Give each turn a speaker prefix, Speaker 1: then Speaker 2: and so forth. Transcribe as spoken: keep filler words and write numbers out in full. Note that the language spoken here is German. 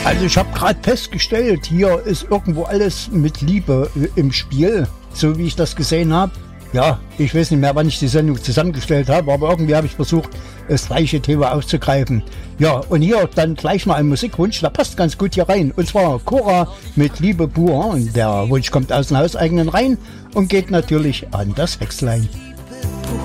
Speaker 1: Also ich habe gerade festgestellt, hier ist irgendwo alles mit Liebe im Spiel, so wie ich das gesehen habe. Ja, ich weiß nicht mehr, wann ich die Sendung zusammengestellt habe, aber irgendwie habe ich versucht, das gleiche Thema aufzugreifen. Ja, und hier dann gleich mal ein Musikwunsch, der passt ganz gut hier rein. Und zwar Cora mit Liebe pur. Und der Wunsch kommt aus dem hauseigenen Reihen und geht natürlich an das Hexlein.